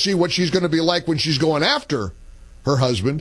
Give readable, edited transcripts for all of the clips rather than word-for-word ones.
see what she's going to be like when she's going after her husband.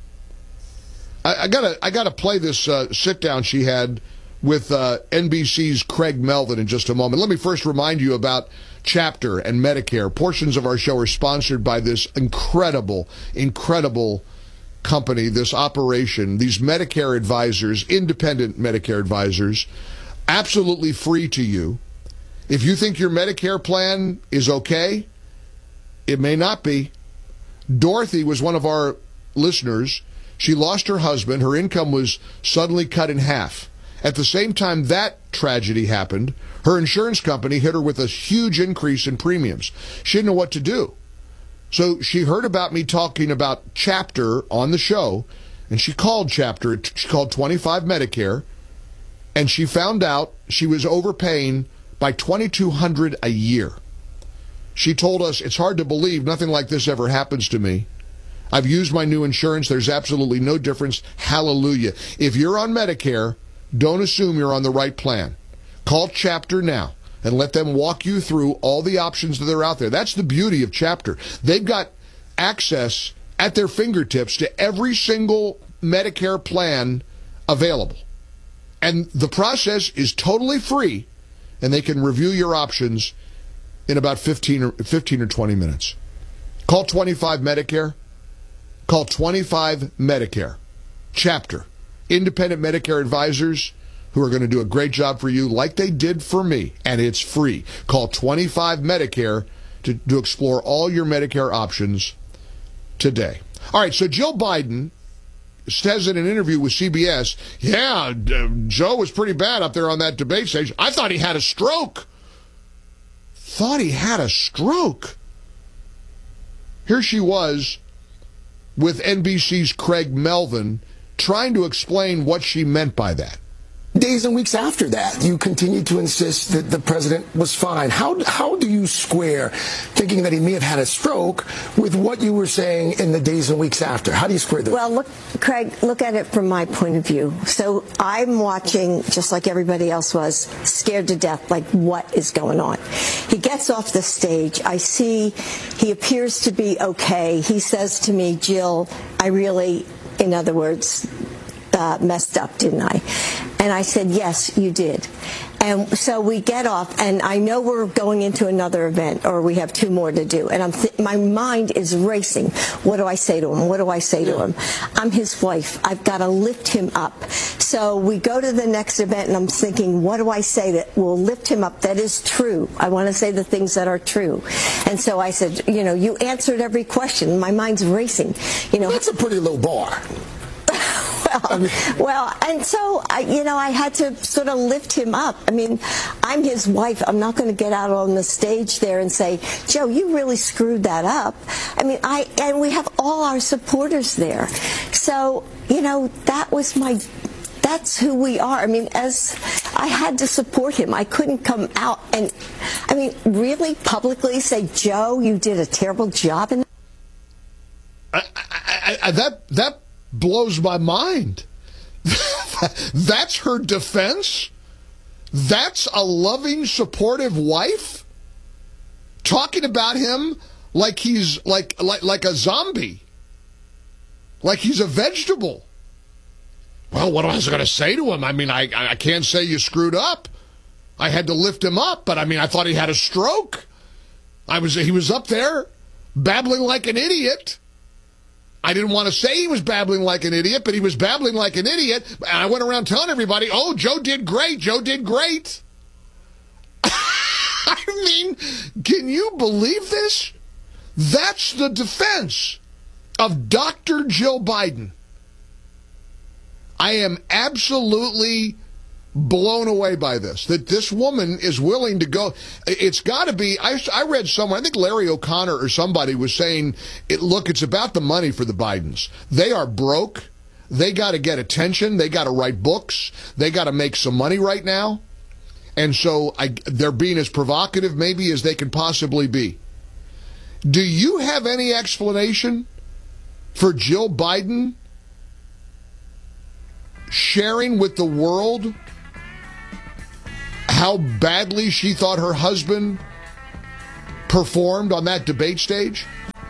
I gotta play this sit down she had with NBC's Craig Melvin in just a moment. Let me first remind you about Chapter and Medicare. Portions of our show are sponsored by this incredible company, this operation, these Medicare advisors, independent Medicare advisors, absolutely free to you. If you think your Medicare plan is okay, it may not be. Dorothy was one of our listeners. She lost her husband. Her income was suddenly cut in half. At the same time that tragedy happened, her insurance company hit her with a huge increase in premiums. She didn't know what to do. So she heard about me talking about Chapter on the show, and she called Chapter. She called 25 Medicare, and she found out she was overpaying by $2,200 a year. She told us, it's hard to believe nothing like this ever happens to me. I've used my new insurance. There's absolutely no difference. Hallelujah. If you're on Medicare, don't assume you're on the right plan. Call Chapter now and let them walk you through all the options that are out there. That's the beauty of Chapter. They've got access at their fingertips to every single Medicare plan available. And the process is totally free, and they can review your options in about 15 or 20 minutes. Call 25 Medicare. Call 25 Medicare. Chapter. Independent Medicare advisors who are going to do a great job for you like they did for me, and it's free. Call 25 Medicare to explore all your Medicare options today. All right, so Jill Biden says in an interview with CBS, Joe was pretty bad up there on that debate stage. I thought he had a stroke. Here she was with NBC's Craig Melvin trying to explain what she meant by that. Days and weeks after that, you continued to insist that the president was fine. How do you square thinking that he may have had a stroke with what you were saying in the days and weeks after? How do you square that? Well, look, Craig, look at it from my point of view. So I'm watching, just like everybody else was, scared to death, like what is going on? He gets off the stage. I see he appears to be okay. He says to me, Jill, I really, in other words, messed up, didn't I? And I said, yes, you did. And so we get off, and I know we're going into another event, or we have two more to do. And my mind is racing. What do I say to him? What do I say to him? I'm his wife. I've got to lift him up. So we go to the next event, and I'm thinking, what do I say that will lift him up that is true? I want to say the things that are true. And so I said, you answered every question. My mind's racing. That's a pretty low bar. Well, and so, I had to sort of lift him up. I mean, I'm his wife. I'm not going to get out on the stage there and say, Joe, you really screwed that up. I mean, and we have all our supporters there. So, that's who we are. I mean, as I had to support him, I couldn't come out and, really publicly say, Joe, you did a terrible job in that blows my mind. That's her defense? That's a loving, supportive wife? Talking about him like he's like a zombie. Like he's a vegetable. Well, what was I going to say to him? I mean, I can't say you screwed up. I had to lift him up, but I thought he had a stroke. He was up there babbling like an idiot. I didn't want to say he was babbling like an idiot, but he was babbling like an idiot. And I went around telling everybody, oh, Joe did great. Joe did great. Can you believe this? That's the defense of Dr. Jill Biden. I am absolutely blown away by this, that this woman is willing to go. It's got to be, I read somewhere, I think Larry O'Connor or somebody was saying, it's about the money for the Bidens. They are broke. They got to get attention. They got to write books. They got to make some money right now. And so they're being as provocative maybe as they can possibly be. Do you have any explanation for Jill Biden sharing with the world how badly she thought her husband performed on that debate stage?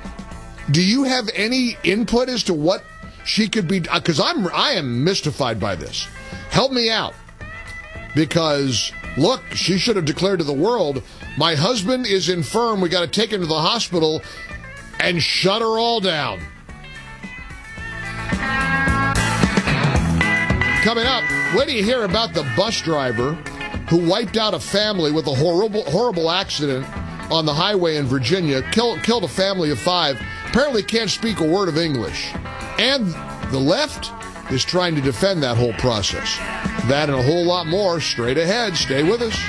Do you have any input as to what she could be? Because I am mystified by this. Help me out. Because, look, she should have declared to the world, my husband is infirm, we got to take him to the hospital, and shut her all down. Coming up, when do you hear about the bus driver who wiped out a family with a horrible accident on the highway in Virginia, killed a family of 5, apparently can't speak a word of English. And the left is trying to defend that whole process. That and a whole lot more straight ahead. Stay with us.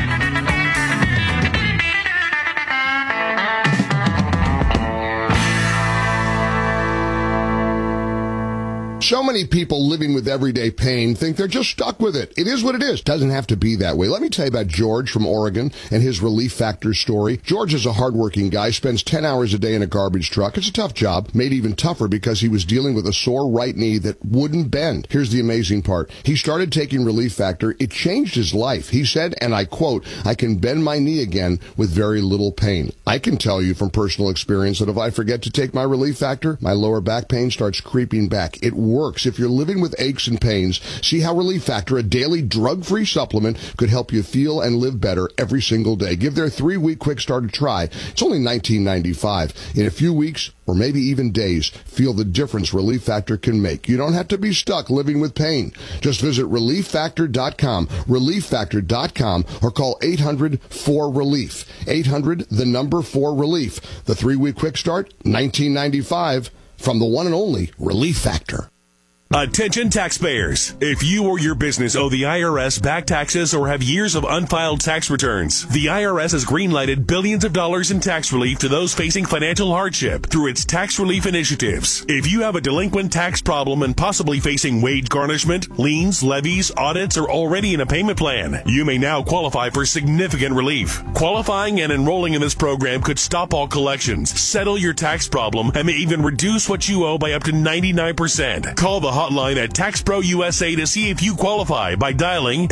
So many people living with everyday pain think they're just stuck with it. It is what it is. Doesn't have to be that way. Let me tell you about George from Oregon and his Relief Factor story. George is a hardworking guy, spends 10 hours a day in a garbage truck. It's a tough job, made even tougher because he was dealing with a sore right knee that wouldn't bend. Here's the amazing part. He started taking Relief Factor. It changed his life. He said, and I quote, I can bend my knee again with very little pain. I can tell you from personal experience that if I forget to take my Relief Factor, my lower back pain starts creeping back. It works. If you're living with aches and pains, see how Relief Factor, a daily drug-free supplement, could help you feel and live better every single day. Give their 3-week quick start a try. It's only $19.95. In a few weeks, or maybe even days, feel the difference Relief Factor can make. You don't have to be stuck living with pain. Just visit ReliefFactor.com, ReliefFactor.com, or call 800-4RELIEF. 800-4RELIEF. The 3-week quick start, $19.95, from the one and only Relief Factor. Attention taxpayers. If you or your business owe the IRS back taxes or have years of unfiled tax returns, the IRS has greenlighted billions of dollars in tax relief to those facing financial hardship through its tax relief initiatives. If you have a delinquent tax problem and possibly facing wage garnishment, liens, levies, audits, or already in a payment plan, you may now qualify for significant relief. Qualifying and enrolling in this program could stop all collections, settle your tax problem, and may even reduce what you owe by up to 99%. Call the hotline at TaxPro USA to see if you qualify by dialing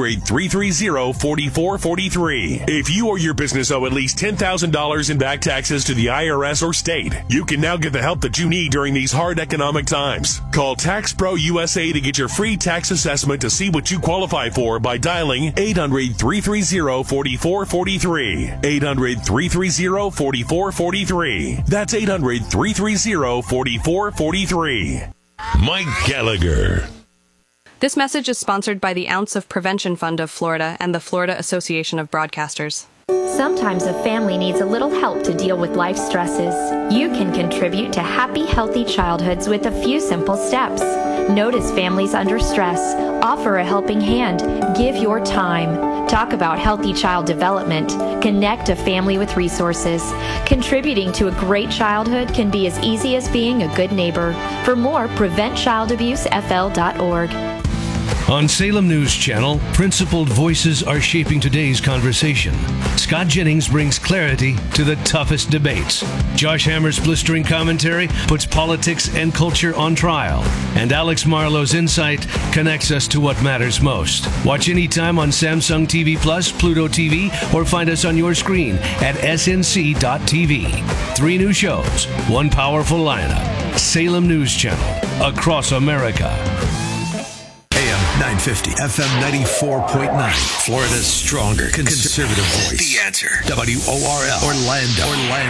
800-330-4443. If you or your business owe at least $10,000 in back taxes to the IRS or state, you can now get the help that you need during these hard economic times. Call TaxPro USA to get your free tax assessment to see what you qualify for by dialing 800-330-4443. 800-330-4443. That's 800-330-4443. Mike Gallagher. This message is sponsored by the Ounce of Prevention Fund of Florida and the Florida Association of Broadcasters. Sometimes a family needs a little help to deal with life stresses. You can contribute to happy, healthy childhoods with a few simple steps. Notice families under stress. Offer a helping hand. Give your time. Talk about healthy child development. Connect a family with resources. Contributing to a great childhood can be as easy as being a good neighbor. For more, PreventChildAbuseFL.org. On Salem News Channel, principled voices are shaping today's conversation. Scott Jennings brings clarity to the toughest debates. Josh Hammer's blistering commentary puts politics and culture on trial. And Alex Marlowe's insight connects us to what matters most. Watch anytime on Samsung TV Plus, Pluto TV, or find us on your screen at snc.tv. 3 new shows, 1 powerful lineup. Salem News Channel, across America. 950, FM 94.9. Florida's stronger conservative voice. The Answer. WORL. Orlando.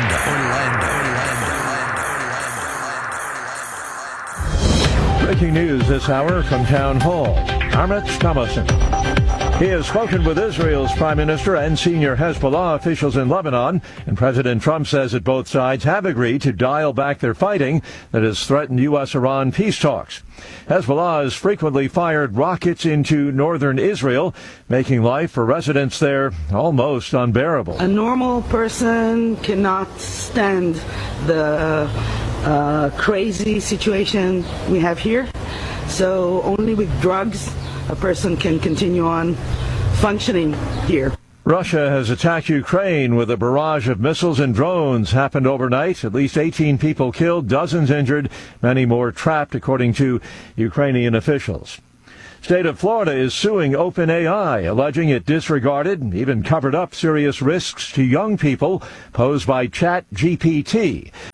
Breaking news this hour from Town Hall. Ahmet Thomason. He has spoken with Israel's prime minister and senior Hezbollah officials in Lebanon, and President Trump says that both sides have agreed to dial back their fighting that has threatened U.S.-Iran peace talks. Hezbollah has frequently fired rockets into northern Israel, making life for residents there almost unbearable. A normal person cannot stand the crazy situation we have here. So only with drugs a person can continue on functioning here. Russia has attacked Ukraine with a barrage of missiles and drones. Happened overnight. At least 18 people killed, dozens injured, many more trapped, according to Ukrainian officials. State of Florida is suing OpenAI, alleging it disregarded, even covered up serious risks to young people posed by ChatGPT.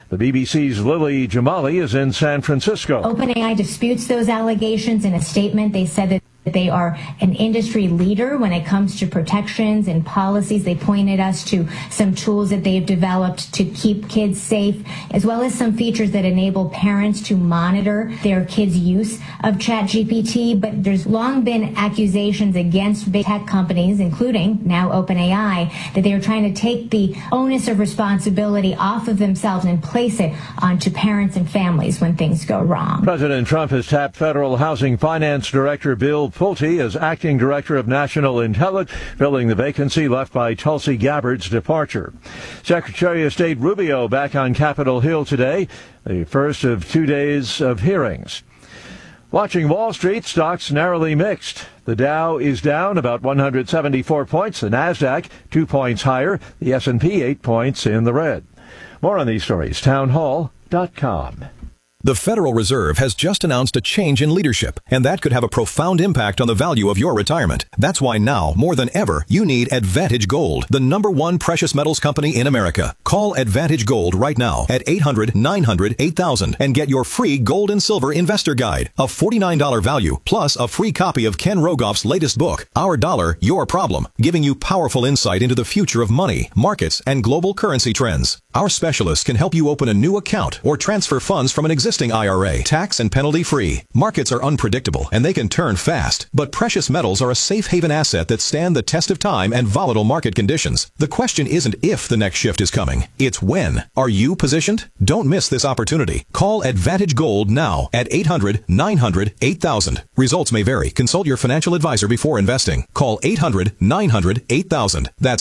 The BBC's Lily Jamali is in San Francisco. OpenAI disputes those allegations. In a statement, they said that they are an industry leader when it comes to protections and policies. They pointed us to some tools that they've developed to keep kids safe, as well as some features that enable parents to monitor their kids' use of ChatGPT. But there's long been accusations against big tech companies, including now OpenAI, that they are trying to take the onus of responsibility off of themselves and place it onto parents and families when things go wrong. President Trump has tapped Federal Housing Finance Director Bill Pulte as acting director of national intelligence, filling the vacancy left by Tulsi Gabbard's departure. Secretary of State Rubio back on Capitol Hill today, the first of 2 days of hearings. Watching Wall Street, stocks narrowly mixed. The Dow is down about 174 points, the Nasdaq 2 points higher, the S&P 8 points in the red. More on these stories, townhall.com. The Federal Reserve has just announced a change in leadership, and that could have a profound impact on the value of your retirement. That's why now, more than ever, you need Advantage Gold, the #1 precious metals company in America. Call Advantage Gold right now at 800-900-8000 and get your free gold and silver investor guide, a $49 value, plus a free copy of Ken Rogoff's latest book, Our Dollar, Your Problem, giving you powerful insight into the future of money, markets, and global currency trends. Our specialists can help you open a new account or transfer funds from an existing IRA, tax and penalty free. Markets are unpredictable and they can turn fast, but precious metals are a safe haven asset that stand the test of time and volatile market conditions. The question isn't if the next shift is coming, it's when. Are you positioned? Don't miss this opportunity. Call Advantage Gold now at 800-900-8000. Results may vary. Consult your financial advisor before investing. Call 800-900-8000. That's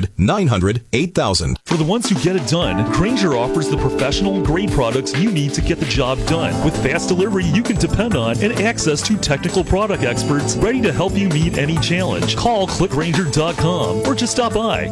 800-900-8000. For the ones who get it done, Grainger offers the professional grade products you need to get the job done. With fast delivery you can depend on and access to technical product experts ready to help you meet any challenge. Call clickgrainger.com or just stop by.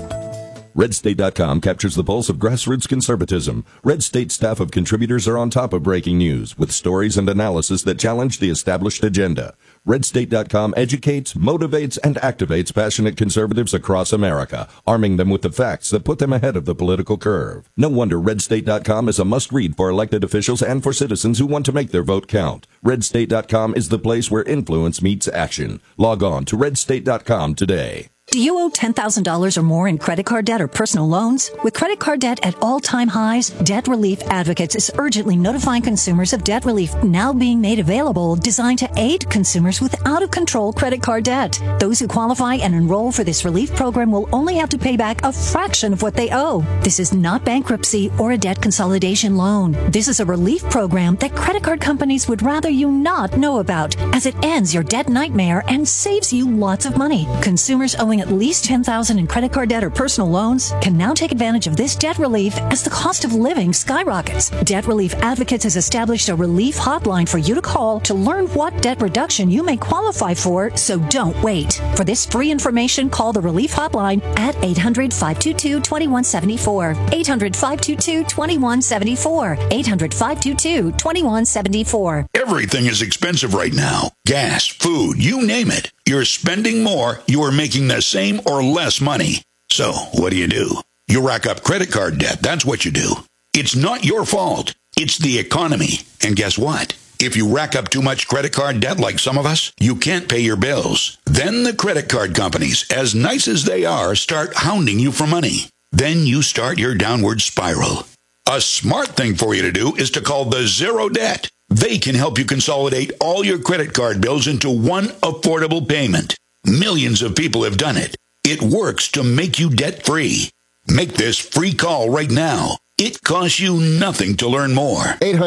RedState.com captures the pulse of grassroots conservatism. Red State staff of contributors are on top of breaking news with stories and analysis that challenge the established agenda. RedState.com educates, motivates, and activates passionate conservatives across America, arming them with the facts that put them ahead of the political curve. No wonder RedState.com is a must-read for elected officials and for citizens who want to make their vote count. RedState.com is the place where influence meets action. Log on to RedState.com today. Do you owe $10,000 or more in credit card debt or personal loans? With credit card debt at all-time highs, Debt Relief Advocates is urgently notifying consumers of debt relief now being made available, designed to aid consumers with out-of-control credit card debt. Those who qualify and enroll for this relief program will only have to pay back a fraction of what they owe. This is not bankruptcy or a debt consolidation loan. This is a relief program that credit card companies would rather you not know about, as it ends your debt nightmare and saves you lots of money. Consumers owing at least $10,000 in credit card debt or personal loans can now take advantage of this debt relief as the cost of living skyrockets. Debt Relief Advocates has established a relief hotline for you to call to learn what debt reduction you may qualify for, so don't wait. For this free information, call the relief hotline at 800-522-2174. 800-522-2174. 800-522-2174. Everything is expensive right now. Gas, food, you name it. You're spending more, you are making the same or less money. So, what do? You rack up credit card debt. That's what you do. It's not your fault. It's the economy. And guess what? If you rack up too much credit card debt like some of us, you can't pay your bills. Then the credit card companies, as nice as they are, start hounding you for money. Then you start your downward spiral. A smart thing for you to do is to call the Zero Debt. They can help you consolidate all your credit card bills into one affordable payment. Millions of people have done it. It works to make you debt-free. Make this free call right now. It costs you nothing to learn more.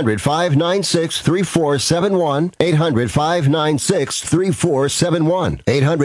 800-596-3471. 800-596-3471.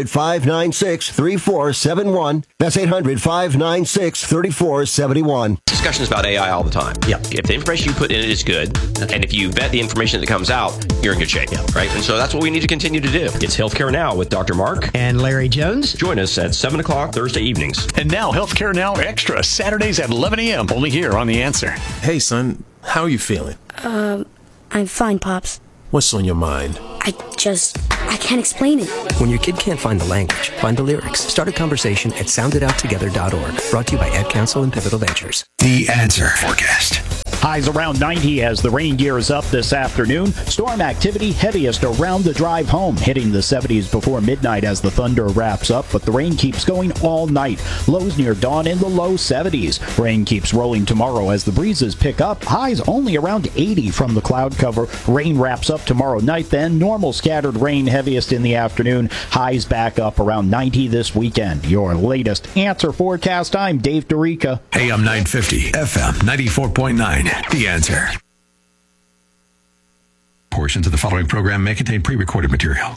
800-596-3471. That's 800-596-3471. Discussions about AI all the time. Yeah. If the information you put in it is good, and if you vet the information that comes out, you're in good shape. Yeah. Right? And so that's what we need to continue to do. It's Healthcare Now with Dr. Mark and Larry Jones. Join us at 7 o'clock Thursday evenings. And now Healthcare Now Extra, Saturdays at 11 a.m. only here on The Answer. Hey, son, how are you feeling? I'm fine, Pops. What's on your mind? I can't explain it. When your kid can't find the language, find the lyrics. Start a conversation at sounditouttogether.org. Brought to you by Ad Council and Pivotal Ventures. The Answer Forecast. Highs around 90 as the rain gears up this afternoon. Storm activity heaviest around the drive home, hitting the 70s before midnight as the thunder wraps up, but the rain keeps going all night. Lows near dawn in the low 70s. Rain keeps rolling tomorrow as the breezes pick up. Highs only around 80 from the cloud cover. Rain wraps up tomorrow night, then normal scattered rain heaviest in the afternoon. Highs back up around 90 this weekend. Your latest Answer forecast. I'm Dave DeRica. AM 950, FM 94.9. The Answer. Portions of the following program may contain pre-recorded material.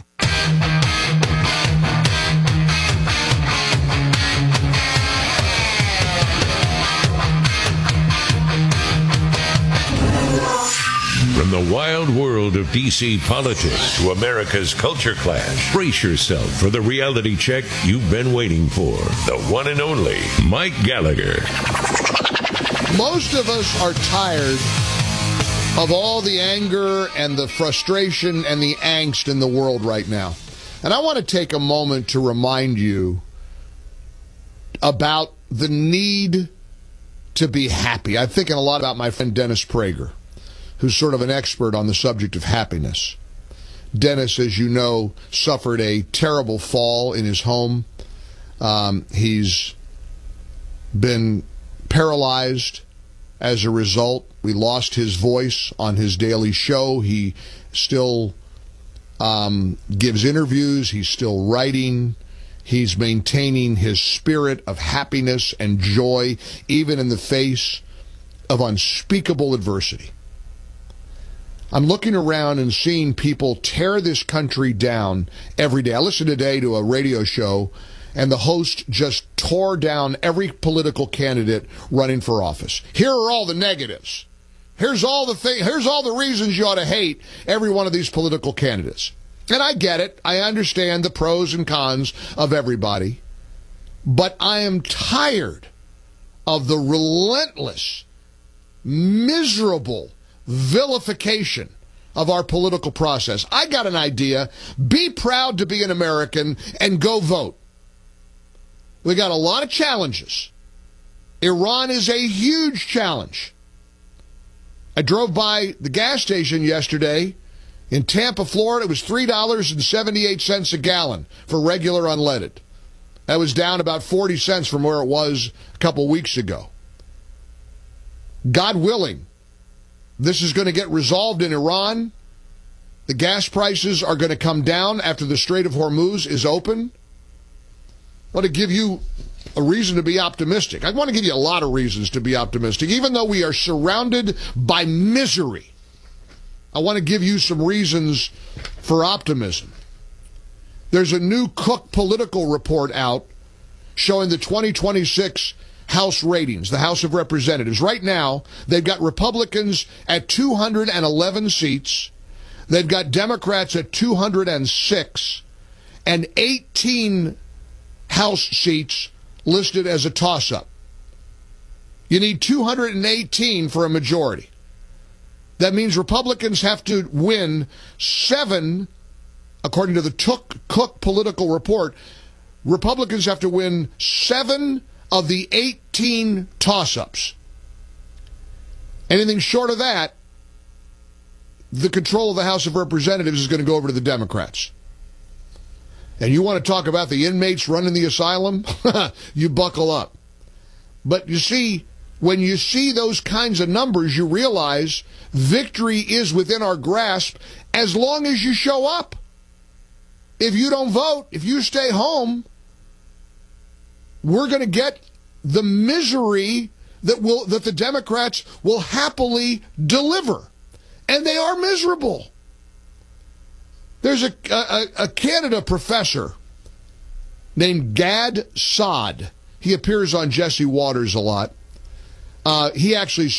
From the wild world of D.C. politics to America's culture clash, brace yourself for the reality check you've been waiting for. The one and only Mike Gallagher. Most of us are tired of all the anger and the frustration and the angst in the world right now. And I want to take a moment to remind you about the need to be happy. I'm thinking a lot about my friend Dennis Prager, who's sort of an expert on the subject of happiness. Dennis, as you know, suffered a terrible fall in his home. He's been paralyzed as a result. We lost his voice on his daily show. He still gives interviews. He's still writing. He's maintaining his spirit of happiness and joy, even in the face of unspeakable adversity. I'm looking around and seeing people tear this country down every day. I listened today to a radio show, and the host just tore down every political candidate running for office. Here are all the negatives. Here's all the reasons you ought to hate every one of these political candidates. And I get it. I understand the pros and cons of everybody. But I am tired of the relentless, miserable vilification of our political process. I got an idea. Be proud to be an American and go vote. We got a lot of challenges. Iran is a huge challenge. I drove by the gas station yesterday in Tampa, Florida. It was $3.78 a gallon for regular unleaded. That was down about 40 cents from where it was a couple weeks ago. God willing, this is going to get resolved in Iran. The gas prices are going to come down after the Strait of Hormuz is open. I want to give you a reason to be optimistic. I want to give you a lot of reasons to be optimistic. Even though we are surrounded by misery, I want to give you some reasons for optimism. There's a new Cook political report out showing the 2026 House ratings, the House of Representatives. Right now, they've got Republicans at 211 seats. They've got Democrats at 206 and 18 House seats listed as a toss-up. You need 218 for a majority. That means Republicans have to win 7, according to the Cook political report, Republicans have to win 7 of the 18 toss-ups. Anything short of that, the control of the House of Representatives is going to go over to the Democrats. And you want to talk about the inmates running the asylum? You buckle up. But you see, when you see those kinds of numbers, you realize victory is within our grasp as long as you show up. If you don't vote, if you stay home, we're going to get the misery that the Democrats will happily deliver. And they are miserable. There's a Canada professor named Gad Saad. He appears on Jesse Waters a lot. He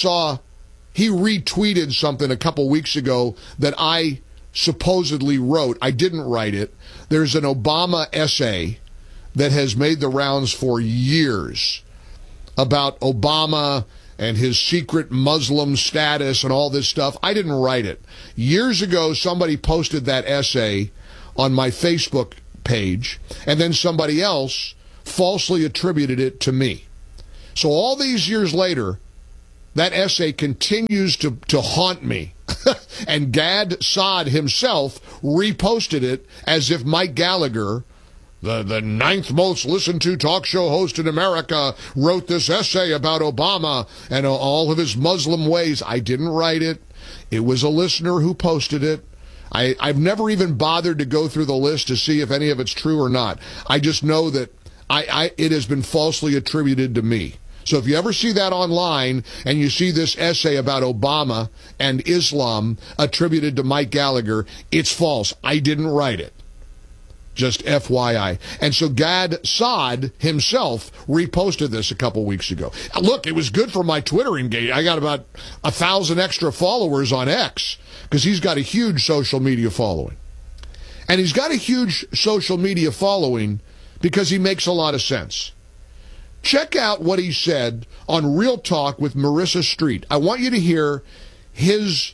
retweeted something a couple weeks ago that I supposedly wrote. I didn't write it. There's an Obama essay that has made the rounds for years about Obama and his secret Muslim status and all this stuff. I didn't write it. Years ago, somebody posted that essay on my Facebook page, and then somebody else falsely attributed it to me. So all these years later, That essay continues to haunt me. And Gad Saad himself reposted it as if Mike Gallagher, the ninth most listened to talk show host in America, wrote this essay about Obama and all of his Muslim ways. I didn't write it. It was a listener who posted it. I've never even bothered to go through the list to see if any of it's true or not. I just know that it has been falsely attributed to me. So if you ever see that online and you see this essay about Obama and Islam attributed to Mike Gallagher, it's false. I didn't write it. Just FYI. And so Gad Saad himself reposted this a couple weeks ago. Look, it was good for my Twitter engagement. I got about 1,000 extra followers on X because he's got a huge social media following. And he's got a huge social media following because he makes a lot of sense. Check out what he said on Real Talk with Marissa Street. I want you to hear his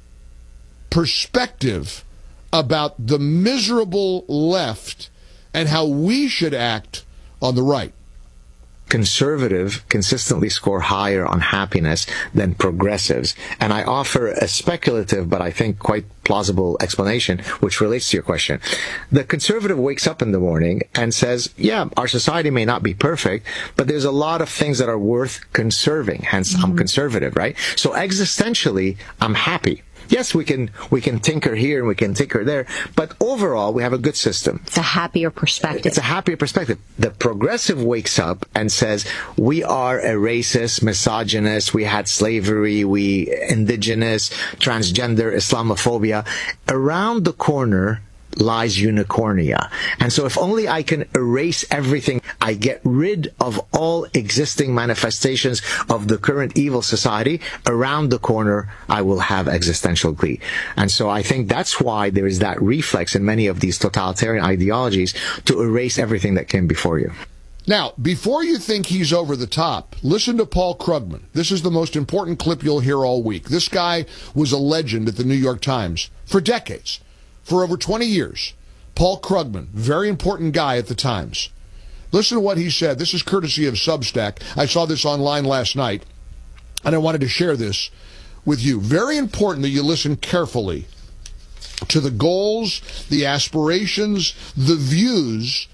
perspective about the miserable left and how we should act on the right. Conservative consistently score higher on happiness than progressives. And I offer a speculative, but I think quite plausible explanation, which relates to your question. The conservative wakes up in the morning and says, yeah, our society may not be perfect, but there's a lot of things that are worth conserving. Hence, I'm conservative, right? So existentially, I'm happy. Yes, we can tinker here and we can tinker there, but overall we have a good system. It's a happier perspective. It's a happier perspective. The progressive wakes up and says, we are a racist, misogynist, we had slavery, we indigenous, transgender, Islamophobia. Around the corner lies unicornia. And so if only I can erase everything, I get rid of all existing manifestations of the current evil society, around the corner I will have existential glee. And so I think that's why there is that reflex in many of these totalitarian ideologies to erase everything that came before you. Now, before you think he's over the top, listen to Paul Krugman. This is the most important clip you'll hear all week. This guy was a legend at the New York Times for decades. For over 20 years, Paul Krugman, very important guy at the Times. Listen to what he said. This is courtesy of Substack. I saw this online last night, and I wanted to share this with you. Very important that you listen carefully to the goals, the aspirations, the views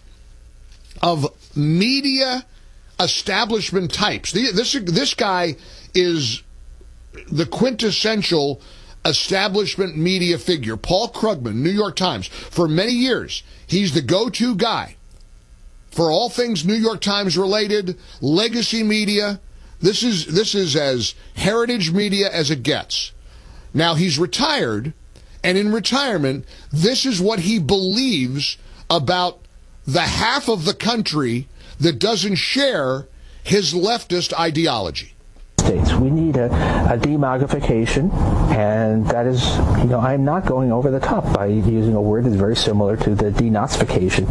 of media establishment types. This guy is the quintessential establishment media figure. Paul Krugman, New York Times. For many years, he's the go-to guy for all things New York Times related, legacy media. This is as heritage media as it gets. Now, he's retired, and in retirement, this is what he believes about the half of the country that doesn't share his leftist ideology. We need a demagnification, and that is, I'm not going over the top by using a word that's very similar to the denazification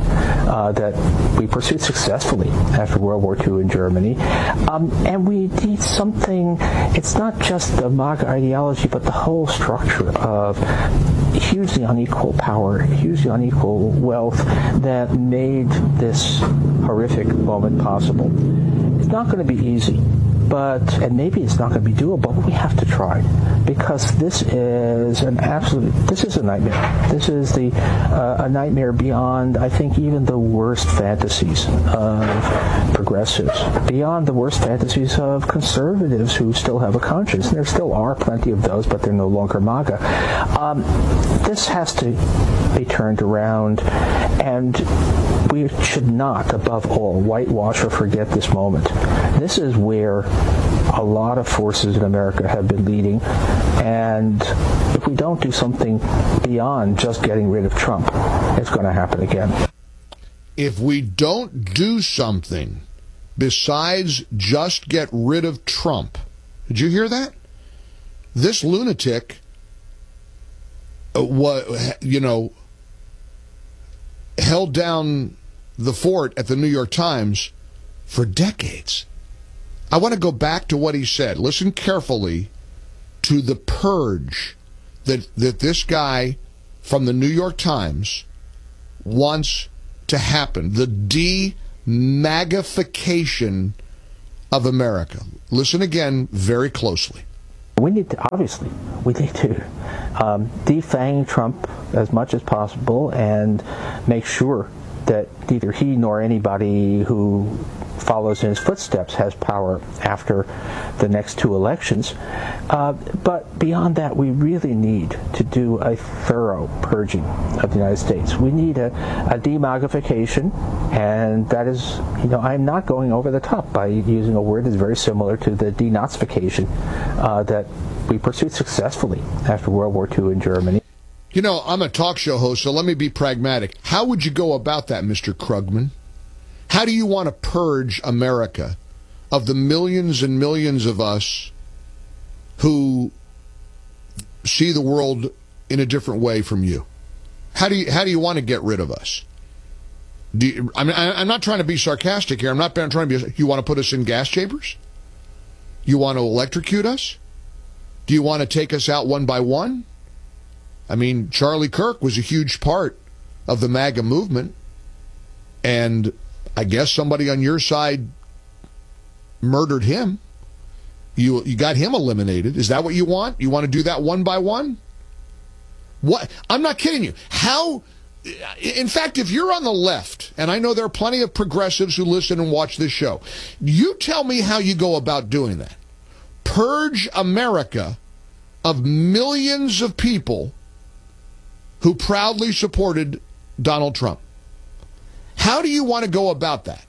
that we pursued successfully after World War II in Germany. And we need something, it's not just the MAGA ideology, but the whole structure of hugely unequal power, hugely unequal wealth that made this horrific moment possible. It's not going to be easy. And maybe it's not going to be doable, but we have to try, because this is a nightmare. This is a nightmare beyond, I think, even the worst fantasies of progressives, beyond the worst fantasies of conservatives who still have a conscience. And there still are plenty of those, but they're no longer MAGA. This has to be turned around, and we should not, above all, whitewash or forget this moment. This is where a lot of forces in America have been leading, and if we don't do something beyond just getting rid of Trump, it's going to happen again. If we don't do something besides just get rid of Trump, did you hear that? This lunatic, held down the fort at the New York Times for decades. I want to go back to what he said. Listen carefully to the purge that this guy from the New York Times wants to happen. The demagnification of America. Listen again very closly. We need to defang Trump as much as possible and make sure that neither he nor anybody who follows in his footsteps has power after the next two elections. But beyond that, we really need to do a thorough purging of the United States. We need a demogrification, and that is, I'm not going over the top by using a word that's very similar to the denazification that we pursued successfully after World War II in Germany. I'm a talk show host, so let me be pragmatic. How would you go about that, Mr. Krugman? How do you want to purge America of the millions and millions of us who see the world in a different way from you? How do you want to get rid of us? I'm not trying to be sarcastic here. I'm not trying to be. You want to put us in gas chambers? You want to electrocute us? Do you want to take us out one by one? I mean, Charlie Kirk was a huge part of the MAGA movement, and I guess somebody on your side murdered him. You got him eliminated. Is that what you want? You want to do that one by one? What? I'm not kidding you. How? In fact, if you're on the left, and I know there are plenty of progressives who listen and watch this show, you tell me how you go about doing that. Purge America of millions of people who proudly supported Donald Trump. How do you want to go about that?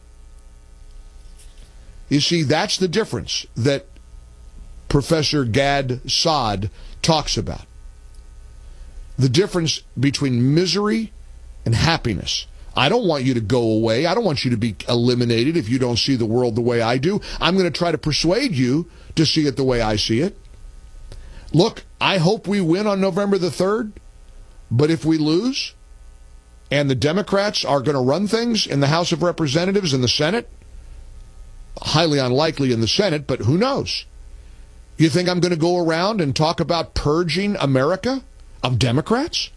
You see, that's the difference that Professor Gad Saad talks about. The difference between misery and happiness. I don't want you to go away. I don't want you to be eliminated if you don't see the world the way I do. I'm going to try to persuade you to see it the way I see it. Look, I hope we win on November the 3rd, but if we lose, and the Democrats are going to run things in the House of Representatives and the Senate, highly unlikely in the Senate, but who knows? You think I'm going to go around and talk about purging America of Democrats?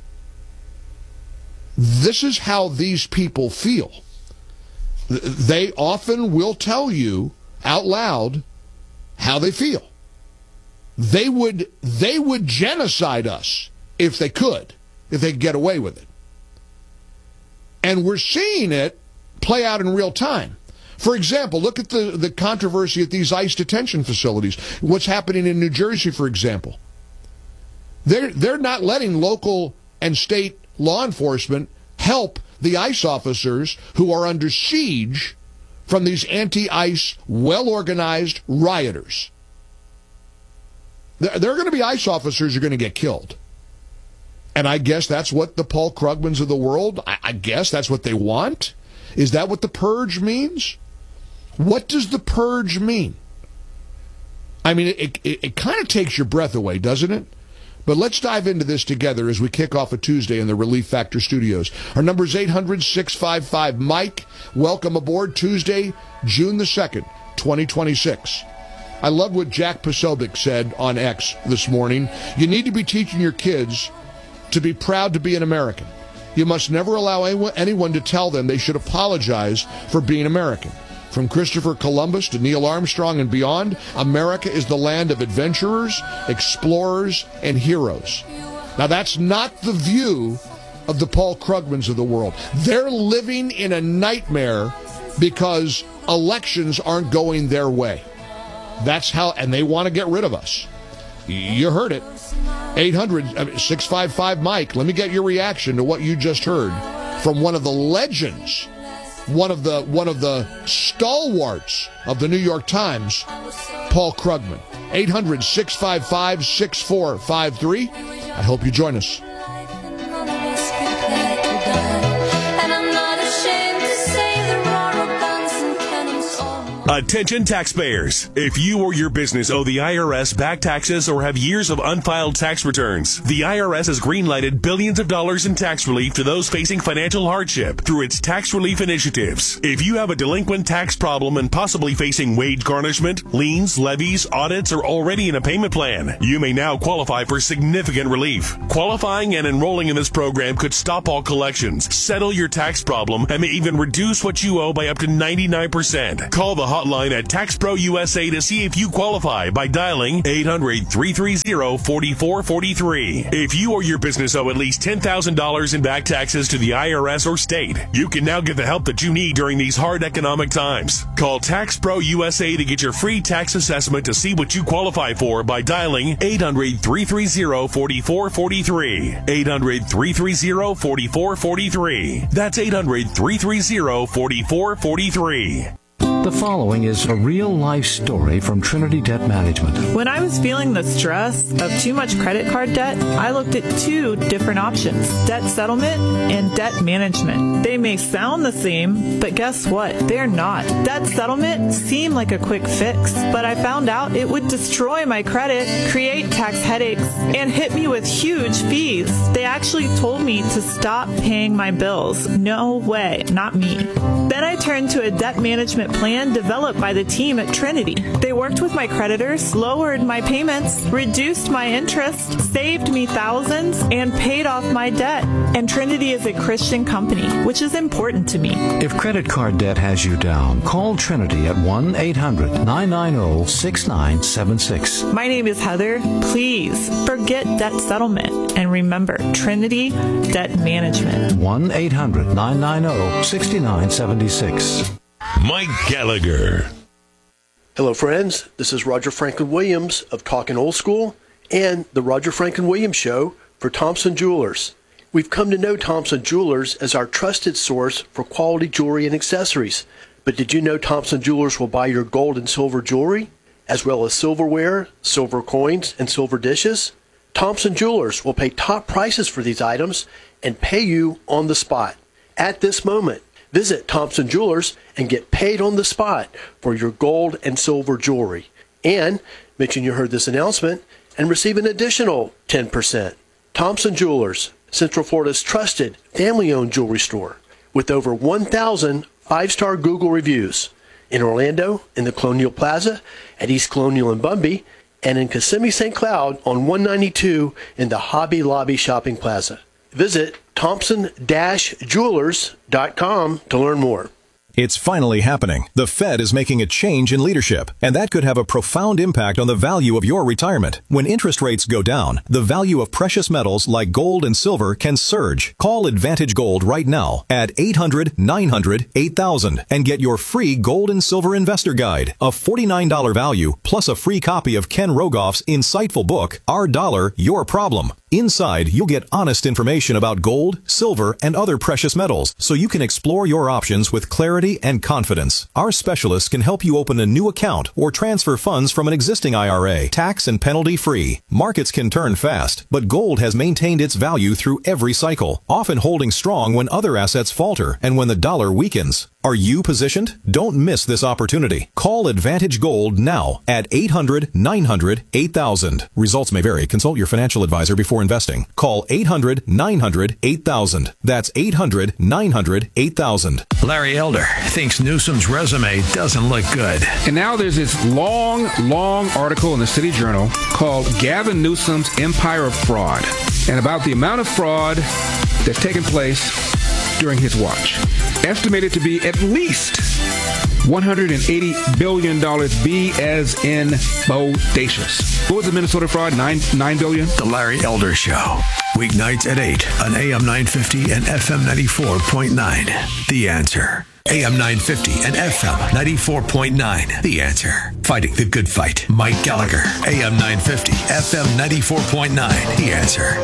This is how these people feel. They often will tell you out loud how they feel. They would genocide us if they could get away with it. And we're seeing it play out in real time. For example, look at the controversy at these ICE detention facilities. What's happening in New Jersey, for example. They're not letting local and state law enforcement help the ICE officers who are under siege from these anti-ICE, well-organized rioters. There are going to be ICE officers who are going to get killed. And I guess that's what the Paul Krugmans of the world, I guess that's what they want? Is that what the purge means? What does the purge mean? I mean, it kind of takes your breath away, doesn't it? But let's dive into this together as we kick off a Tuesday in the Relief Factor studios. Our number is 800-655-MIKE. Welcome aboard Tuesday, June the 2nd, 2026. I love what Jack Posobiec said on X this morning. You need to be teaching your kids to be proud to be an American. You must never allow anyone to tell them they should apologize for being American. From Christopher Columbus to Neil Armstrong and beyond, America is the land of adventurers, explorers, and heroes. Now, that's not the view of the Paul Krugmans of the world. They're living in a nightmare because elections aren't going their way. That's how, and they want to get rid of us. You heard it. 800-655-MIKE. Let me get your reaction to what you just heard from one of the legends, one of the stalwarts of the New York Times, Paul Krugman. 800-655-6453. I hope you join us. Attention taxpayers. If you or your business owe the IRS back taxes or have years of unfiled tax returns, the IRS has greenlighted billions of dollars in tax relief to those facing financial hardship through its tax relief initiatives. If you have a delinquent tax problem and possibly facing wage garnishment, liens, levies, audits, or already in a payment plan, you may now qualify for significant relief. Qualifying and enrolling in this program could stop all collections, settle your tax problem, and may even reduce what you owe by up to 99%. Call the hotline hotline at TaxPro USA to see if you qualify by dialing 800-330-4443. If you or your business owe at least $10,000 in back taxes to the IRS or state, you can now get the help that you need during these hard economic times. Call TaxPro USA to get your free tax assessment to see what you qualify for by dialing 800-330-4443. 800-330-4443. That's 800-330-4443. The following is a real-life story from Trinity Debt Management. When I was feeling the stress of too much credit card debt, I looked at two different options: debt settlement and debt management. They may sound the same, but guess what? They're not. Debt settlement seemed like a quick fix, but I found out it would destroy my credit, create tax headaches, and hit me with huge fees. They actually told me to stop paying my bills. No way, not me. Then I turned to a debt management plan developed by the team at Trinity. They worked with my creditors, lowered my payments, reduced my interest, saved me thousands, and paid off my debt. And Trinity is a Christian company, which is important to me. If credit card debt has you down, call Trinity at 1-800-990-6976. My name is Heather. Please forget debt settlement and remember Trinity Debt Management. 1-800-990-6976. Mike Gallagher. Hello, friends. This is Roger Franklin Williams of Talkin' Old School and the Roger Franklin Williams Show for Thompson Jewelers. We've come to know Thompson Jewelers as our trusted source for quality jewelry and accessories. But did you know Thompson Jewelers will buy your gold and silver jewelry, as well as silverware, silver coins, and silver dishes? Thompson Jewelers will pay top prices for these items and pay you on the spot. At this moment, visit Thompson Jewelers and get paid on the spot for your gold and silver jewelry. And mention you heard this announcement and receive an additional 10%. Thompson Jewelers, Central Florida's trusted family-owned jewelry store with over 1,000 five-star Google reviews. In Orlando, in the Colonial Plaza, at East Colonial in Bumby, and in Kissimmee St. Cloud on 192 in the Hobby Lobby Shopping Plaza. Visit Thompson-Jewelers.com to learn more. It's finally happening. The Fed is making a change in leadership, and that could have a profound impact on the value of your retirement. When interest rates go down, the value of precious metals like gold and silver can surge. Call Advantage Gold right now at 800-900-8000 and get your free gold and silver investor guide, a $49 value, plus a free copy of Ken Rogoff's insightful book, Our Dollar, Your Problem. Inside, you'll get honest information about gold, silver, and other precious metals, so you can explore your options with clarity and confidence. Our specialists can help you open a new account or transfer funds from an existing IRA, tax and penalty free. Markets can turn fast, but gold has maintained its value through every cycle, often holding strong when other assets falter and when the dollar weakens. Are you positioned? Don't miss this opportunity. Call Advantage Gold now at 800-900-8000. Results may vary. Consult your financial advisor before investing. Call 800-900-8000. That's 800-900-8000. Larry Elder thinks Newsom's resume doesn't look good. And now there's this long article in the City Journal called Gavin Newsom's Empire of Fraud, and about the amount of fraud that's taken place during his watch. Estimated to be at least $180 billion, B as in bodacious. What was the Minnesota fraud? $9 billion? The Larry Elder Show. Weeknights at 8 on AM 950 and FM 94.9. The Answer. AM 950 and FM 94.9. The Answer. Fighting the good fight. Mike Gallagher. AM 950, FM 94.9. The Answer.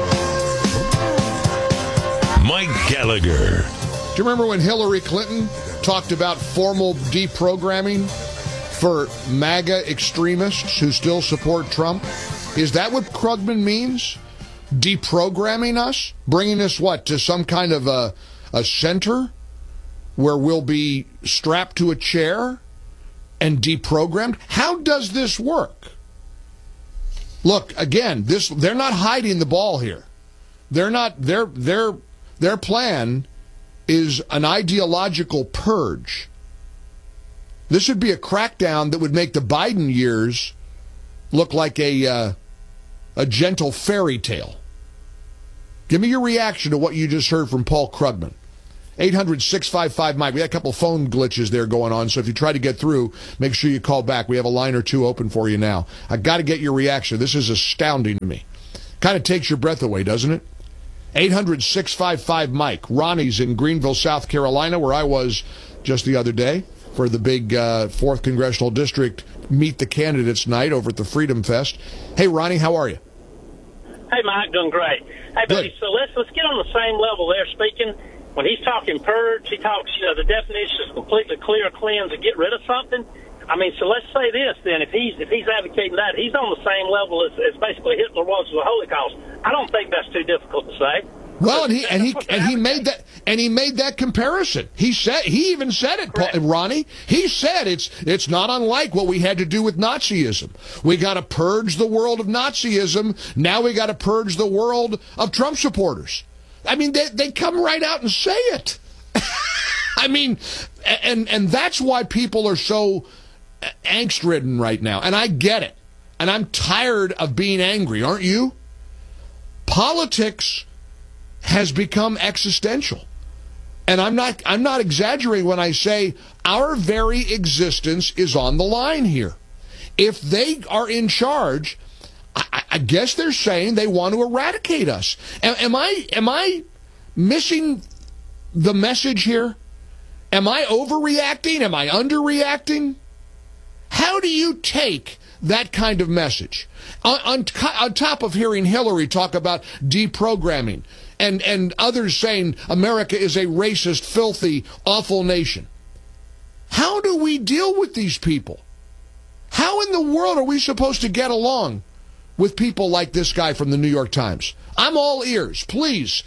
Mike Gallagher. Do you remember when Hillary Clinton talked about formal deprogramming for MAGA extremists who still support Trump? Is that what Krugman means? Deprogramming us? Bringing us what? To some kind of a center where we'll be strapped to a chair and deprogrammed? How does this work? Look, again, they're not hiding the ball here. They're not their plan is an ideological purge. This would be a crackdown that would make the Biden years look like a gentle fairy tale. Give me your reaction to what you just heard from Paul Krugman. 800-655-MIKE. We had a couple phone glitches there going on, so if you try to get through, make sure you call back. We have a line or two open for you now. I got to get your reaction. This is astounding to me. Kind of takes your breath away, doesn't it? 800-655-MIKE. Ronnie's in Greenville, South Carolina, where I was just the other day for the big 4th Congressional District Meet the Candidates night over at the Freedom Fest. Hey, Ronnie, how are you? Hey, Mike, doing great. Hey, buddy, so let's get on the same level there speaking. When he's talking purge, he talks, the definition is completely clear, cleanse, and get rid of something. I mean, so let's say this then. If he's advocating that, he's on the same level as basically Hitler was with the Holocaust. I don't think that's too difficult to say. Well, he made that comparison. He even said it, Paul, Ronnie. He said it's not unlike what we had to do with Nazism. We got to purge the world of Nazism. Now we got to purge the world of Trump supporters. I mean, they come right out and say it. I mean, and that's why people are so angst-ridden right now. And I get it. And I'm tired of being angry, aren't you? Politics has become existential. And I'm not exaggerating when I say our very existence is on the line here. If they are in charge, I guess they're saying they want to eradicate us. Am I missing the message here? Am I overreacting? Am I underreacting? How do you take that kind of message? On top of hearing Hillary talk about deprogramming and others saying America is a racist, filthy, awful nation. How do we deal with these people? How in the world are we supposed to get along with people like this guy from the New York Times? I'm all ears. Please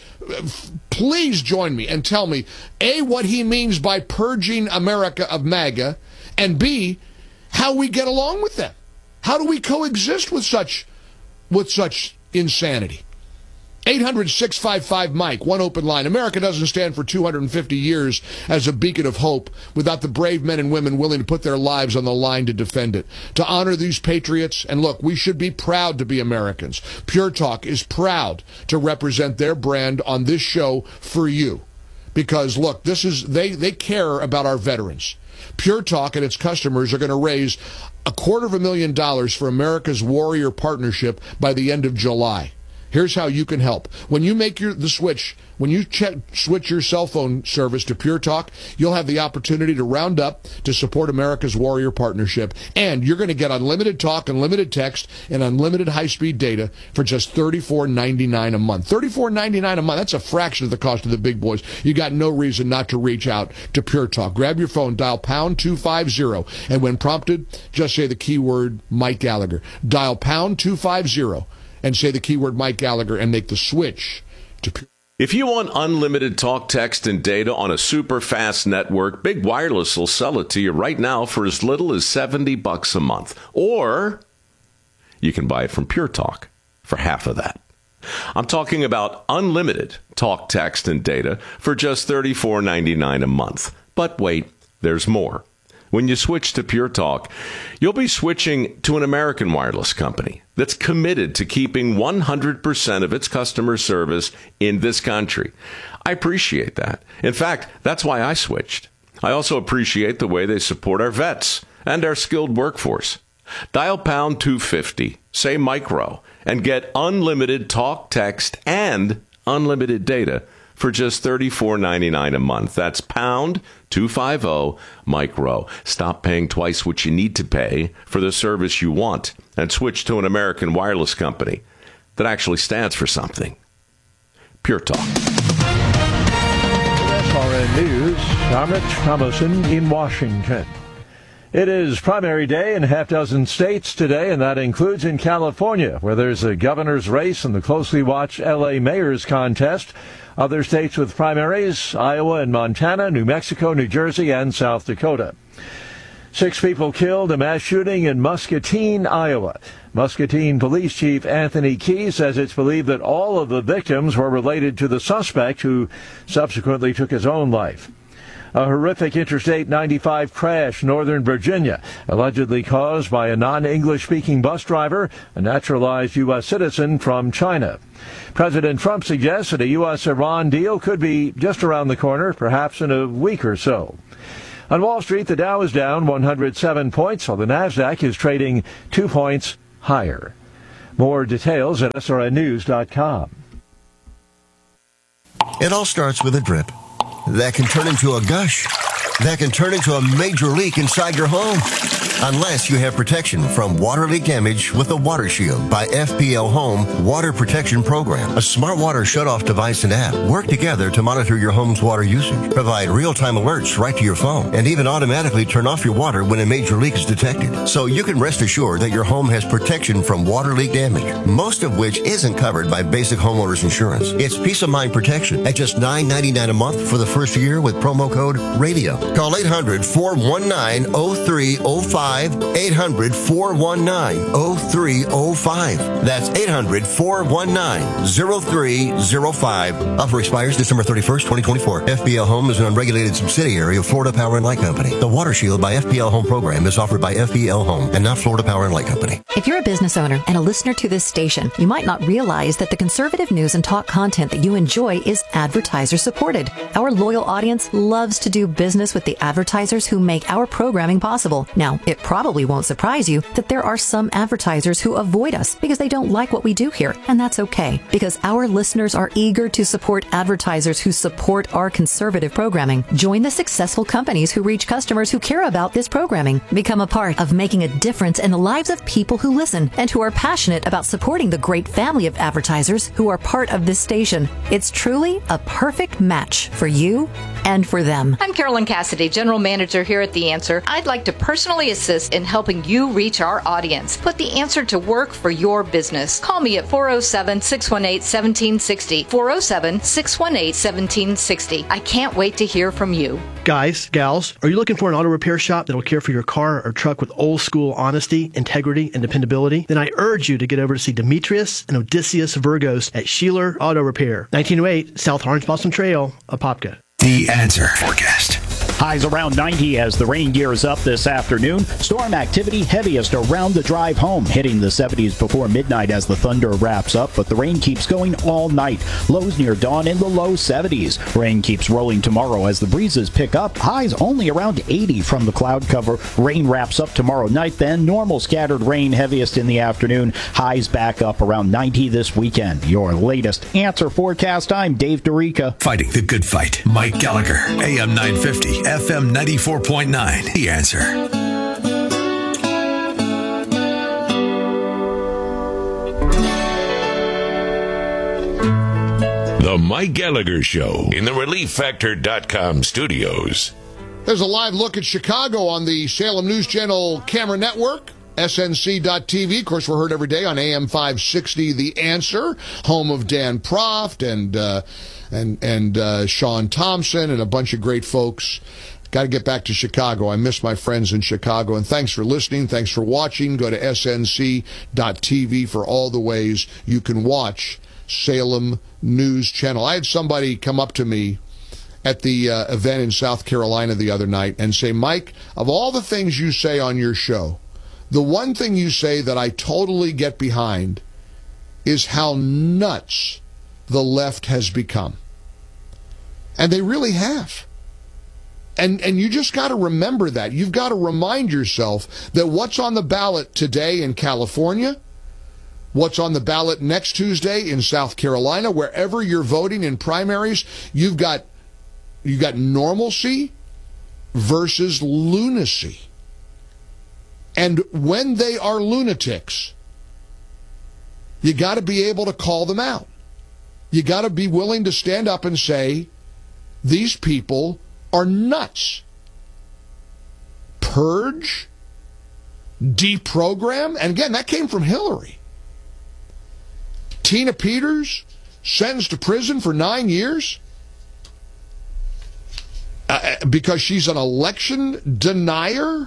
join me and tell me, A, what he means by purging America of MAGA, and B, how we get along with them. How do we coexist with such insanity? 800-655-MIKE, one open line. America doesn't stand for 250 years as a beacon of hope without the brave men and women willing to put their lives on the line to defend it, to honor these patriots. And look, we should be proud to be Americans. Pure Talk is proud to represent their brand on this show for you. Because look, they care about our veterans. Pure Talk and its customers are going to raise $250,000 for America's Warrior Partnership by the end of July. Here's how you can help. When you make the switch, when you switch your cell phone service to Pure Talk, you'll have the opportunity to round up to support America's Warrior Partnership. And you're going to get unlimited talk, unlimited text, and unlimited high-speed data for just $34.99 a month. $34.99 a month. That's a fraction of the cost of the big boys. You got no reason not to reach out to Pure Talk. Grab your phone, dial pound 250, and when prompted, just say the keyword Mike Gallagher. Dial pound 250. And say the keyword Mike Gallagher and make the switch to Pure. If you want unlimited talk, text, and data on a super fast network, Big Wireless will sell it to you right now for as little as $70 a month. Or you can buy it from Pure Talk for half of that. I'm talking about unlimited talk, text, and data for just $34.99 a month. But wait, there's more. When you switch to Pure Talk, you'll be switching to an American wireless company that's committed to keeping 100% of its customer service in this country. I appreciate that. In fact, that's why I switched. I also appreciate the way they support our vets and our skilled workforce. Dial pound 250, say micro, and get unlimited talk, text, and unlimited data for just $34.99 a month. That's pound 250 micro. Stop paying twice what you need to pay for the service you want and switch to an American wireless company that actually stands for something. Pure Talk. SRN News, I'm Rich Thomason in Washington. It is primary day in half dozen states today, and that includes in California, where there's a governor's race and the closely watched L.A. mayor's contest. Other states with primaries, Iowa and Montana, New Mexico, New Jersey, and South Dakota. 6 people killed, a mass shooting in Muscatine, Iowa. Muscatine Police Chief Anthony Key says it's believed that all of the victims were related to the suspect who subsequently took his own life. A horrific Interstate 95 crash, Northern Virginia, allegedly caused by a non-English speaking bus driver, a naturalized U.S. citizen from China. President Trump suggests that a U.S.-Iran deal could be just around the corner, perhaps in a week or so. On Wall Street, the Dow is down 107 points, while the Nasdaq is trading 2 points higher. More details at srnnews.com. It all starts with a drip that can turn into a gush, that can turn into a major leak inside your home. Unless you have protection from water leak damage with the Water Shield by FPL Home Water Protection Program. A smart water shutoff device and app work together to monitor your home's water usage, provide real-time alerts right to your phone, and even automatically turn off your water when a major leak is detected. So you can rest assured that your home has protection from water leak damage, most of which isn't covered by basic homeowners insurance. It's peace of mind protection at just $9.99 a month for the first year with promo code RADIO. Call 800-419-0305. 800-419-0305. That's 800-419-0305. Offer expires December 31st, 2024. FPL Home is an unregulated subsidiary of Florida Power and Light Company. The Water Shield by FPL Home program is offered by FPL Home and not Florida Power and Light Company. If you're a business owner and a listener to this station, you might not realize that the conservative news and talk content that you enjoy is advertiser supported. Our loyal audience loves to do business with the advertisers who make our programming possible. Now, it probably won't surprise you that there are some advertisers who avoid us because they don't like what we do here. And that's okay, because our listeners are eager to support advertisers who support our conservative programming. Join the successful companies who reach customers who care about this programming. Become a part of making a difference in the lives of people who listen and who are passionate about supporting the great family of advertisers who are part of this station. It's truly a perfect match for you and for them. I'm Carolyn Cassidy, General Manager here at The Answer. I'd like to personally assist in helping you reach our audience. Put The Answer to work for your business. Call me at 407-618-1760. 407-618-1760. I can't wait to hear from you. Guys, gals, are you looking for an auto repair shop that'll care for your car or truck with old school honesty, integrity, and dependability? Then I urge you to get over to see Demetrius and Odysseus Virgos at Sheeler Auto Repair, 1908 South Orange Blossom Trail, Apopka. The Answer Forecast. Highs around 90 as the rain gears up this afternoon. Storm activity heaviest around the drive home, hitting the 70s before midnight as the thunder wraps up, but the rain keeps going all night. Lows near dawn in the low 70s. Rain keeps rolling tomorrow as the breezes pick up. Highs only around 80 from the cloud cover. Rain wraps up tomorrow night, then normal scattered rain heaviest in the afternoon. Highs back up around 90 this weekend. Your latest Answer forecast. I'm Dave Dorica. Fighting the good fight. Mike Gallagher, AM 950. FM 94.9, The Answer. The Mike Gallagher Show in the ReliefFactor.com studios. There's a live look at Chicago on the Salem News Channel camera network. SNC.TV. Of course, we're heard every day on AM 560, The Answer, home of Dan Proft and Sean Thompson and a bunch of great folks. Got to get back to Chicago. I miss my friends in Chicago. And thanks for listening. Thanks for watching. Go to SNC.TV for all the ways you can watch Salem News Channel. I had somebody come up to me at the event in South Carolina the other night and say, Mike, of all the things you say on your show, the one thing you say that I totally get behind is how nuts the left has become. And they really have. And you just got to remember that. You've got to remind yourself that what's on the ballot today in California, what's on the ballot next Tuesday in South Carolina, wherever you're voting in primaries, you've got normalcy versus lunacy. And when they are lunatics, you got to be able to call them out. You got to be willing to stand up and say, these people are nuts. Purge, deprogram, and again, that came from Hillary. Tina Peters, sentenced to prison for 9 years because she's an election denier.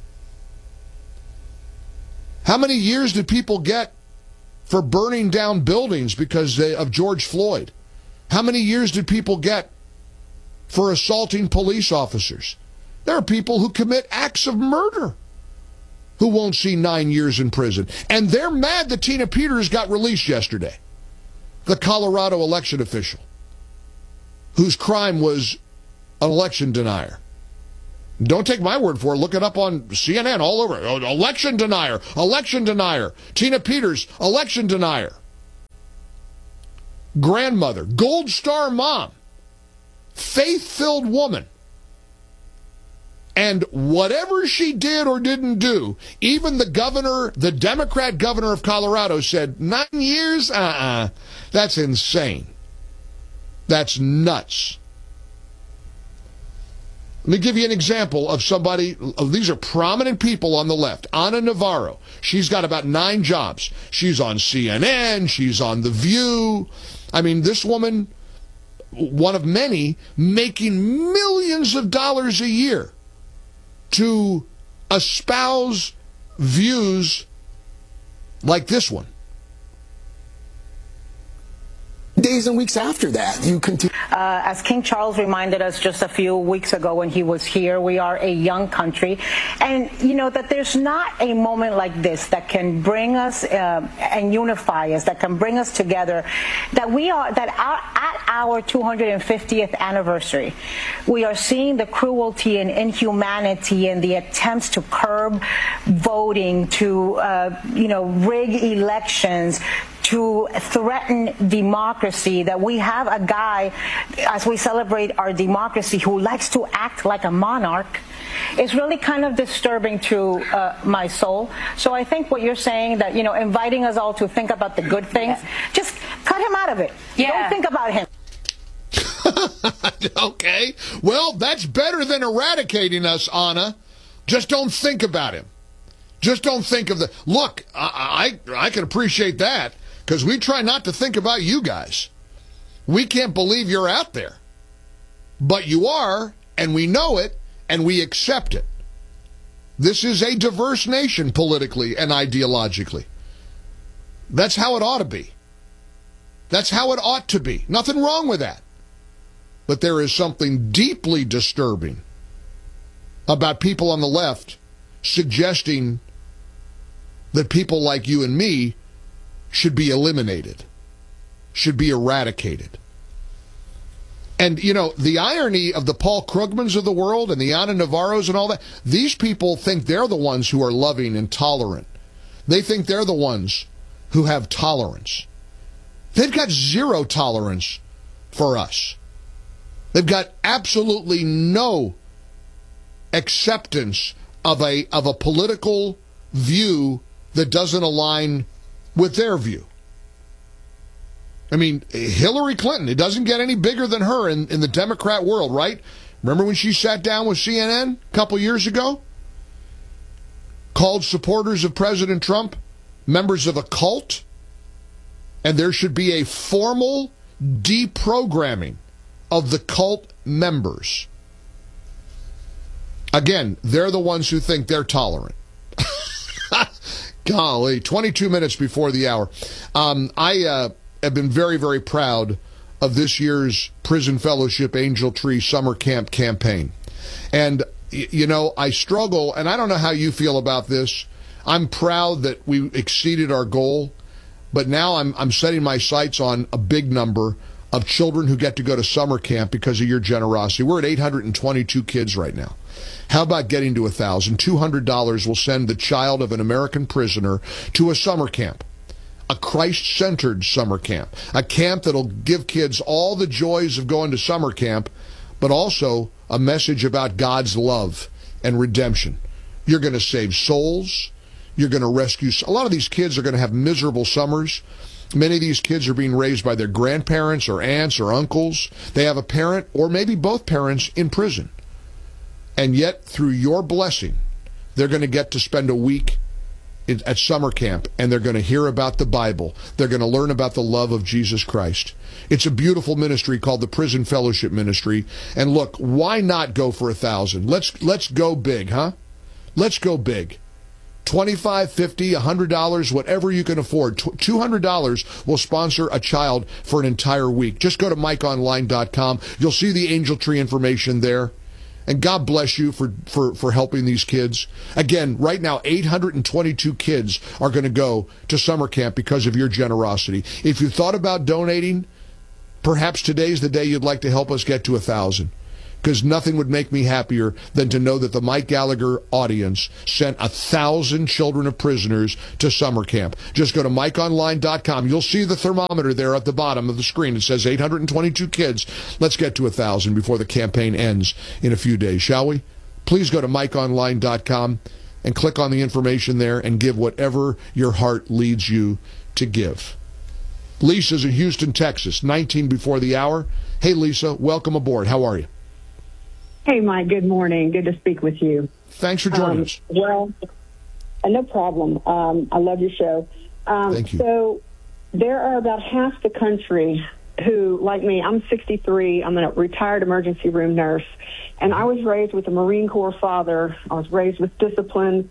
How many years did people get for burning down buildings because of George Floyd? How many years did people get for assaulting police officers. There are people who commit acts of murder who won't see 9 years in prison. And they're mad that Tina Peters got released yesterday, the Colorado election official, whose crime was an election denier. Don't take my word for it. Look it up on CNN all over. Election denier, election denier. Tina Peters, election denier. Grandmother, Gold Star mom, faith-filled woman. And whatever she did or didn't do, even the governor, the Democrat governor of Colorado said, 9 years? That's insane. That's nuts. Let me give you an example of somebody. These are prominent people on the left. Ana Navarro. She's got about 9 jobs. She's on CNN. She's on The View. I mean, this woman, one of many, making millions of dollars a year to espouse views like this one. Days and weeks after that, you continue. As King Charles reminded us just a few weeks ago when he was here, we are a young country. And, you know, that there's not a moment like this that can bring us and unify us, that can bring us together, that at our 250th anniversary, we are seeing the cruelty and inhumanity and the attempts to curb voting, to, rig elections, to threaten democracy, that we have a guy, as we celebrate our democracy, who likes to act like a monarch, is really kind of disturbing to my soul. So I think what you're saying, that, inviting us all to think about the good things, just cut him out of it. Don't think about him. Okay. Well, that's better than eradicating us, Anna. Just don't think about him. Just don't think of the... Look, I can appreciate that, because we try not to think about you guys. We can't believe you're out there. But you are, and we know it, and we accept it. This is a diverse nation politically and ideologically. That's how it ought to be. That's how it ought to be. Nothing wrong with that. But there is something deeply disturbing about people on the left suggesting that people like you and me should be eliminated, should be eradicated. And, the irony of the Paul Krugmans of the world and the Ana Navarros and all that, these people think they're the ones who are loving and tolerant. They think they're the ones who have tolerance. They've got zero tolerance for us. They've got absolutely no acceptance of a political view that doesn't align with their view. I mean, Hillary Clinton, it doesn't get any bigger than her in the Democrat world, right? Remember when she sat down with CNN a couple years ago? Called supporters of President Trump members of a cult? And there should be a formal deprogramming of the cult members. Again, they're the ones who think they're tolerant. Golly, 22 minutes before the hour. I have been very, very proud of this year's Prison Fellowship Angel Tree Summer Camp campaign. And, I struggle, and I don't know how you feel about this. I'm proud that we exceeded our goal, but now I'm setting my sights on a big number of children who get to go to summer camp because of your generosity. We're at 822 kids right now. How about getting to 1,000? $200 will send the child of an American prisoner to a summer camp, a Christ-centered summer camp, a camp that'll give kids all the joys of going to summer camp, but also a message about God's love and redemption. You're going to save souls. You're going to rescue. A lot of these kids are going to have miserable summers. Many of these kids are being raised by their grandparents or aunts or uncles. They have a parent or maybe both parents in prison. And yet, through your blessing, they're going to get to spend a week at summer camp, and they're going to hear about the Bible. They're going to learn about the love of Jesus Christ. It's a beautiful ministry called the Prison Fellowship Ministry. And look, why not go for 1,000? Let's go big, huh? Let's go big. $25, $50, $100, whatever you can afford. $200 will sponsor a child for an entire week. Just go to MikeOnline.com. You'll see the Angel Tree information there. And God bless you for helping these kids. Again, right now, 822 kids are going to go to summer camp because of your generosity. If you thought about donating, perhaps today's the day you'd like to help us get to 1,000. Because nothing would make me happier than to know that the Mike Gallagher audience sent 1,000 children of prisoners to summer camp. Just go to MikeOnline.com. You'll see the thermometer there at the bottom of the screen. It says 822 kids. Let's get to 1,000 before the campaign ends in a few days, shall we? Please go to MikeOnline.com and click on the information there and give whatever your heart leads you to give. Lisa's in Houston, Texas, 19 before the hour. Hey, Lisa, welcome aboard. How are you? Hey, Mike, good morning. Good to speak with you. Thanks for joining us. Well, no problem. I love your show. Thank you. So there are about half the country who, like me, I'm 63. I'm a retired emergency room nurse, and I was raised with a Marine Corps father. I was raised with discipline,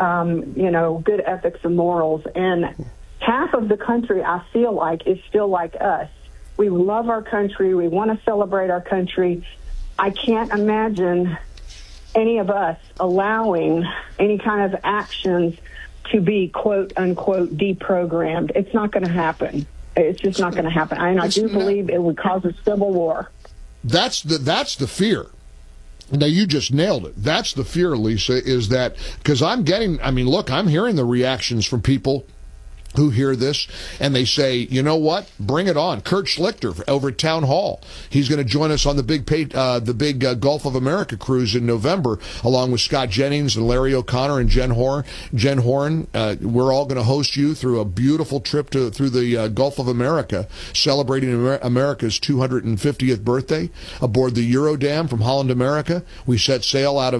good ethics and morals. And half of the country, I feel like, is still like us. We love our country. We want to celebrate our country. I can't imagine any of us allowing any kind of actions to be, quote, unquote, deprogrammed. It's not going to happen. It's just not going to happen. I do believe it would cause a civil war. That's the fear. Now, you just nailed it. That's the fear, Lisa, is that, because I'm hearing the reactions from people who hear this, and they say, you know what, bring it on. Kurt Schlichter over at Town Hall. He's going to join us on the big Gulf of America cruise in November, along with Scott Jennings and Larry O'Connor and Jen Horn. We're all going to host you through a beautiful trip through the Gulf of America, celebrating America's 250th birthday aboard the Eurodam from Holland America. We set sail out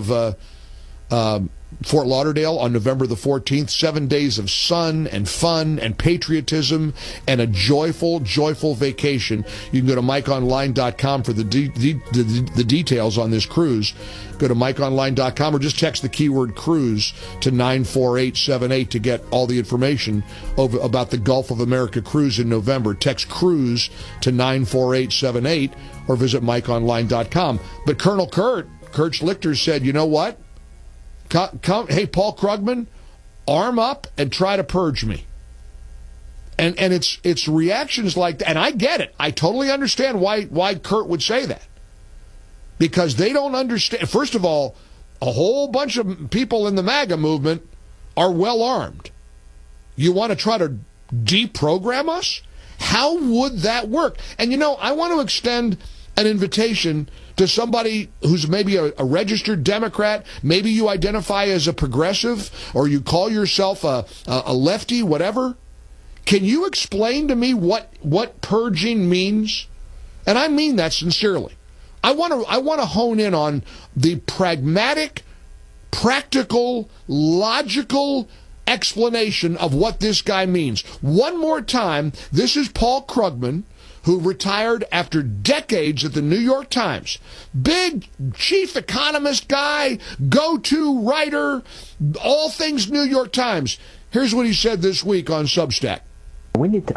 of Fort Lauderdale on November the 14th. 7 days of sun and fun and patriotism and a joyful, joyful vacation. You can go to MikeOnline.com for the details on this cruise. Go to MikeOnline.com or just text the keyword cruise to 94878 to get all the information about the Gulf of America cruise in November. Text cruise to 94878 or visit MikeOnline.com. But Colonel Kurt Schlichter said, you know what? Hey, Paul Krugman, arm up and try to purge me. And it's reactions like that. And I get it. I totally understand why Kurt would say that. Because they don't understand. First of all, a whole bunch of people in the MAGA movement are well armed. You want to try to deprogram us? How would that work? And I want to extend an invitation to somebody who's maybe a registered Democrat, maybe you identify as a progressive, or you call yourself a lefty, whatever. Can you explain to me what purging means? And I mean that sincerely. I want to hone in on the pragmatic, practical, logical explanation of what this guy means. One more time, this is Paul Krugman, who retired after decades at the New York Times. Big chief economist guy, go-to writer, all things New York Times. Here's what he said this week on Substack. We need to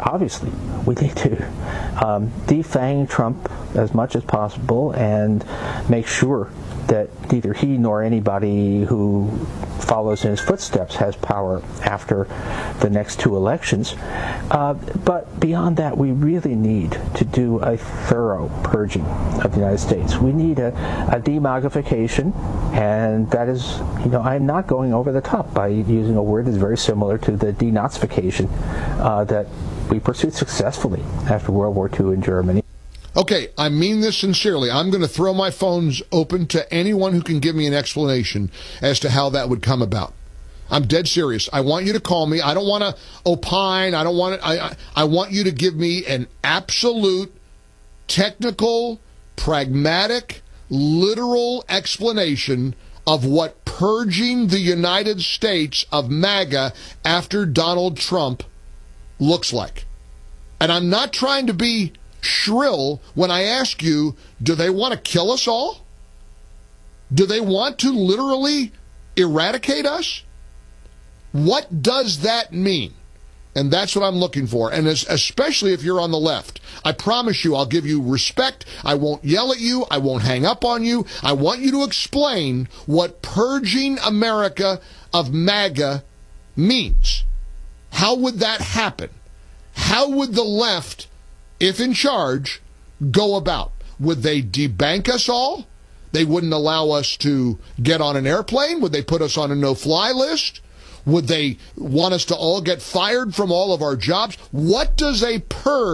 defang Trump as much as possible and make sure that neither he nor anybody who follows in his footsteps has power after the next two elections. But beyond that, we really need to do a thorough purging of the United States. We need a deMAGification, and that is, I'm not going over the top by using a word that's very similar to the denazification that we pursued successfully after World War II in Germany. Okay, I mean this sincerely. I'm going to throw my phones open to anyone who can give me an explanation as to how that would come about. I'm dead serious. I want you to call me. I don't want to opine. I want you to give me an absolute, technical, pragmatic, literal explanation of what purging the United States of MAGA after Donald Trump looks like. And I'm not trying to be shrill when I ask you, do they want to kill us all? Do they want to literally eradicate us? What does that mean? And that's what I'm looking for. And especially if you're on the left, I promise you I'll give you respect. I won't yell at you. I won't hang up on you. I want you to explain what purging America of MAGA means. How would that happen? How would the left, if in charge, go about? Would they debank us all? They wouldn't allow us to get on an airplane? Would they put us on a no-fly list? Would they want us to all get fired from all of our jobs? What does a purge